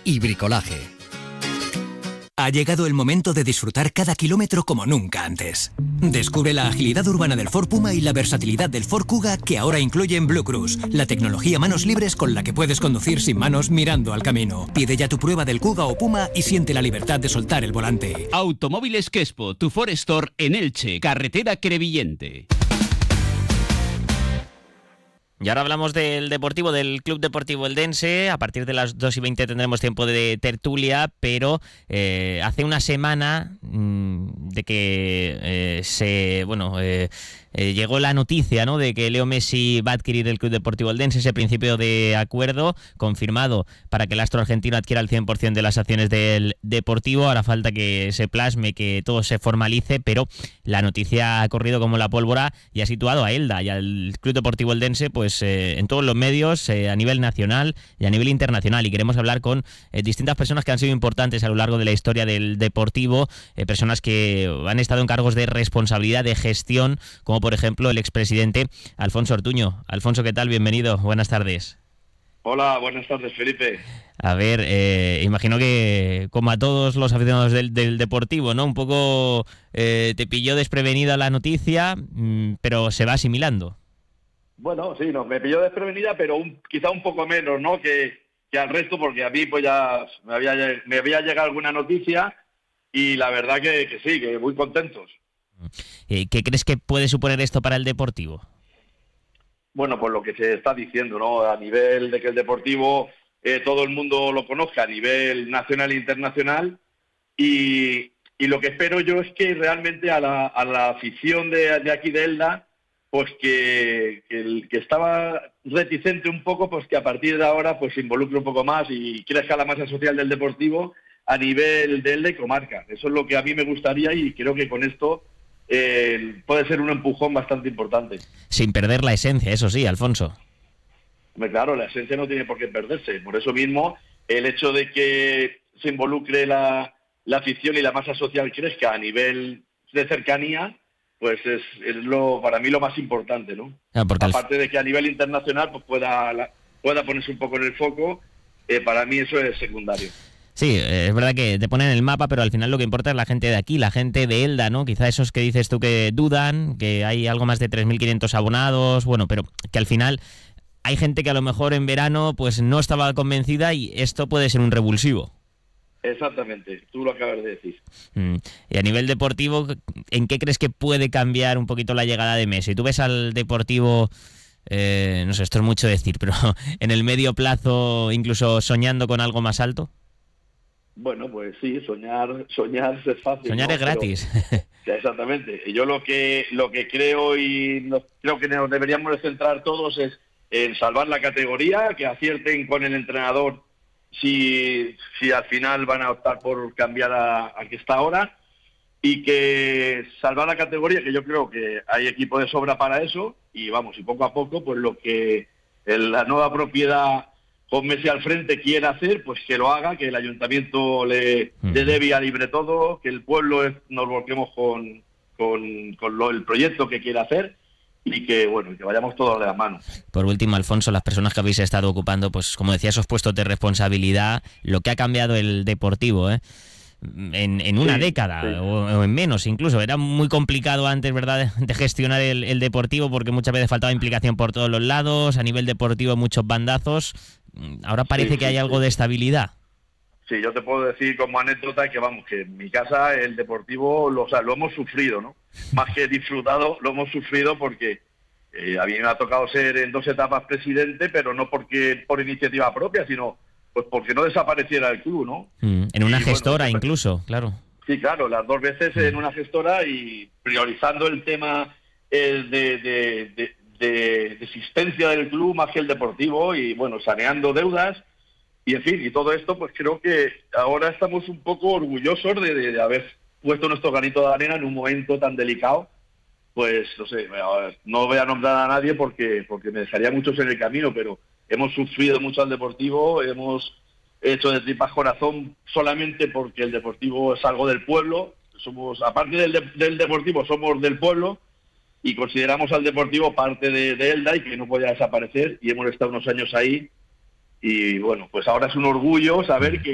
y bricolaje. Ha llegado el momento de disfrutar cada kilómetro como nunca antes. Descubre la agilidad urbana del Ford Puma y la versatilidad del Ford Kuga, que ahora incluyen Blue Cruise, la tecnología manos libres con la que puedes conducir sin manos mirando al camino. Pide ya tu prueba del Kuga o Puma y siente la libertad de soltar el volante. Automóviles Quespo, tu Ford Store en Elche, carretera Crevillente. Y ahora hablamos del Deportivo, del Club Deportivo Eldense. A partir de las 2:20 tendremos tiempo de tertulia, pero hace una semana de que llegó la noticia, ¿no?, de que Leo Messi va a adquirir el Club Deportivo Eldense, ese principio de acuerdo confirmado para que el astro argentino adquiera el 100% de las acciones del Deportivo. Ahora falta que se plasme, que todo se formalice, pero la noticia ha corrido como la pólvora y ha situado a Elda y al Club Deportivo Eldense pues en todos los medios, a nivel nacional y a nivel internacional. Y queremos hablar con distintas personas que han sido importantes a lo largo de la historia del Deportivo, personas que han estado en cargos de responsabilidad, de gestión, como por ejemplo el expresidente Alfonso Ortuño. Alfonso, ¿qué tal? Bienvenido, buenas tardes. Hola, buenas tardes, Felipe. A ver, imagino que como a todos los aficionados del Deportivo, ¿no?, un poco te pilló desprevenida la noticia, pero se va asimilando. Bueno, sí, me pilló desprevenida, pero quizá un poco menos, ¿no?, que al resto, porque a mí pues ya me había llegado alguna noticia y la verdad que sí, que muy contentos. ¿Qué crees que puede suponer esto para el Deportivo? Bueno, pues lo que se está diciendo, ¿no?, a nivel de que el Deportivo todo el mundo lo conozca a nivel nacional e internacional, y lo que espero yo es que realmente a la afición de aquí de Elda, pues que estaba reticente un poco, pues que a partir de ahora pues se involucre un poco más y crezca la masa social del Deportivo a nivel de Elda y comarca. Eso es lo que a mí me gustaría y creo que con esto puede ser un empujón bastante importante. Sin perder la esencia, eso sí, Alfonso. Claro, la esencia no tiene por qué perderse. Por eso mismo, el hecho de que se involucre la afición y la masa social crezca a nivel de cercanía, pues es para mí lo más importante, ¿no? Aparte de que a nivel internacional pues pueda ponerse un poco en el foco, para mí eso es secundario. Sí, es verdad que te ponen el mapa, pero al final lo que importa es la gente de aquí, la gente de Elda, ¿no? Quizá esos que dices tú que dudan, que hay algo más de 3.500 abonados, bueno, pero que al final hay gente que a lo mejor en verano pues no estaba convencida y esto puede ser un revulsivo. Exactamente, tú lo acabas de decir. Y a nivel deportivo, ¿en qué crees que puede cambiar un poquito la llegada de Messi? ¿Tú ves al Deportivo, no sé, esto es mucho decir, pero en el medio plazo incluso soñando con algo más alto? Bueno, pues sí, soñar es fácil. Soñar, ¿no?, es gratis. Pero, exactamente. Yo lo que creo creo que nos deberíamos de centrar todos es en salvar la categoría, que acierten con el entrenador si al final van a optar por cambiar a que está ahora, y que salvar la categoría, que yo creo que hay equipo de sobra para eso, y vamos, y poco a poco, pues lo que la nueva propiedad con Messi al frente quiera hacer, pues que lo haga, que el ayuntamiento le dé vía libre todo, que el pueblo nos volquemos con el proyecto que quiera hacer, y que vayamos todos de la mano. Por último, Alfonso, las personas que habéis estado ocupando, pues como decía, esos puestos de responsabilidad, lo que ha cambiado el Deportivo, en una década, sí. O en menos incluso. Era muy complicado antes, ¿verdad?, de gestionar el Deportivo, porque muchas veces faltaba implicación por todos los lados, a nivel deportivo muchos bandazos. Ahora parece que hay algo de estabilidad. Sí, yo te puedo decir como anécdota que que en mi casa el Deportivo lo hemos sufrido, ¿no? Más que disfrutado, lo hemos sufrido porque a mí me ha tocado ser en 2 etapas presidente, pero no por iniciativa propia, sino pues porque no desapareciera el club, ¿no? En una gestora incluso, claro. Sí, claro, las 2 veces en una gestora y priorizando el tema de existencia del club más que el deportivo y, saneando deudas. Y en fin, y todo esto, pues creo que ahora estamos un poco orgullosos de haber puesto nuestro granito de arena en un momento tan delicado. Pues, no sé, no voy a nombrar a nadie porque me dejaría muchos en el camino, pero hemos sufrido mucho al Deportivo, hemos hecho de tripas corazón solamente porque el Deportivo es algo del pueblo. Aparte del Deportivo, somos del pueblo y consideramos al Deportivo parte de Elda y que no podía desaparecer, y hemos estado unos años ahí. Y pues ahora es un orgullo saber que